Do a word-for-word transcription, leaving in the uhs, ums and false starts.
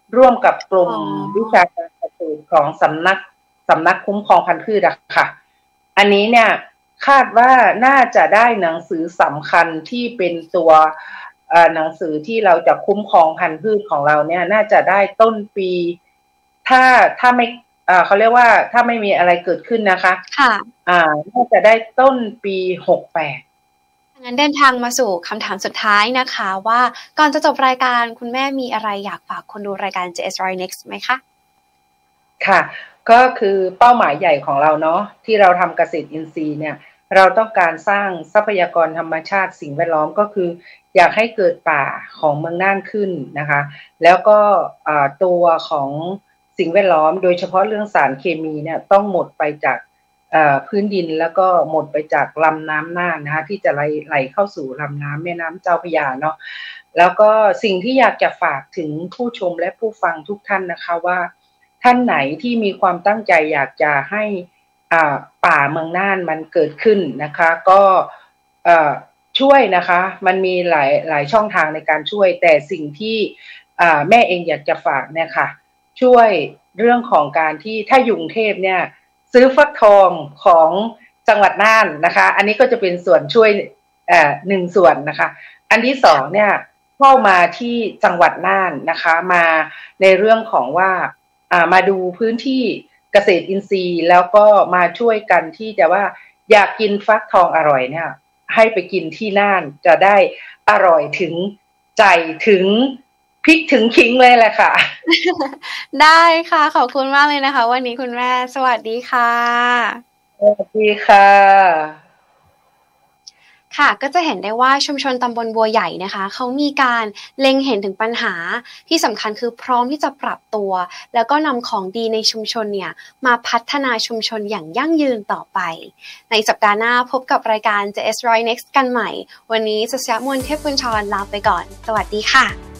ร่วมกับกลุ่มอ๋อวิชาการเกษตรของสำนักสำนักคุ้มครองพันธุ์พืชอะค่ะอันนี้เนี่ยคาดว่าน่าจะได้หนังสือสำคัญที่เป็นตัวเอ่อหนังสือที่เราจะคุ้มครองพันธุ์พืชของเราเนี่ยน่าจะได้ต้นปีถ้าถ้าไม่เอ่อเขาเรียกว่าถ้าไม่มีอะไรเกิดขึ้นนะคะค่ะอ่าน่าจะได้ต้นปีหกแปดงั้นเดินทางมาสู่คำถามสุดท้ายนะคะว่าก่อนจะจบรายการคุณแม่มีอะไรอยากฝากคนดูรายการ เจ เอส Roy Next ไหมคะค่ะก็คือเป้าหมายใหญ่ของเราเนาะที่เราทำเกษตรอินทรีย์เนี่ยเราต้องการสร้างทรัพยากรธรรมชาติสิ่งแวดล้อมก็คืออยากให้เกิดป่าของเมืองน่านขึ้นนะคะแล้วก็ตัวของสิ่งแวดล้อมโดยเฉพาะเรื่องสารเคมีเนี่ยต้องหมดไปจากพื้นดินแล้วก็หมดไปจากลำน้ำน่านนะคะที่จะไหลไหลเข้าสู่ลำน้ำแม่น้ำเจ้าพระยาเนาะแล้วก็สิ่งที่อยากจะฝากถึงผู้ชมและผู้ฟังทุกท่านนะคะว่าท่านไหนที่มีความตั้งใจอยากจะให้อ่าป่าเมืองน่านมันเกิดขึ้นนะคะก็เอ่อช่วยนะคะมันมีหลายหลายช่องทางในการช่วยแต่สิ่งที่อ่าแม่เองอยากจะฝากเนี่ยค่ะช่วยเรื่องของการที่ถ้าอยู่กรุงเทพเนี่ยซื้อฟักทองของจังหวัดน่านนะคะอันนี้ก็จะเป็นส่วนช่วยเอ่อหนึ่งส่วนนะคะอันที่สองเนี่ยเข้ามาที่จังหวัดน่านนะคะมาในเรื่องของว่าอ่ามาดูพื้นที่เกษตรอินทรีย์แล้วก็มาช่วยกันที่จะว่าอยากกินฟักทองอร่อยเนี่ยให้ไปกินที่น่านจะได้อร่อยถึงใจถึงพริกถึงขิงเลยแหละค่ะได้ค่ะขอบคุณมากเลยนะคะวันนี้คุณแม่สวัสดีค่ะสวัสดีค่ะค่ะก็จะเห็นได้ว่าชุมชนตำบลบัวใหญ่นะคะเขามีการเล็งเห็นถึงปัญหาที่สำคัญคือพร้อมที่จะปรับตัวแล้วก็นำของดีในชุมชนเนี่ยมาพัฒนาชุมชนอย่างยั่งยืนต่อไปในสัปดาห์หน้าพบกับรายการ เจ เอส Roy Next กันใหม่วันนี้สุชยะมวลเทพกุญชรลาไปก่อนสวัสดีค่ะ